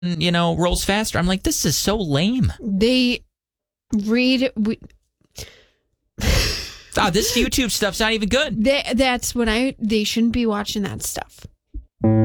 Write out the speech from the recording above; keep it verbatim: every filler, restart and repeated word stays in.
you know, rolls faster. I'm like, this is so lame. They read. We, Ah, this YouTube stuff's not even good. they, that's when I. They shouldn't be watching that stuff.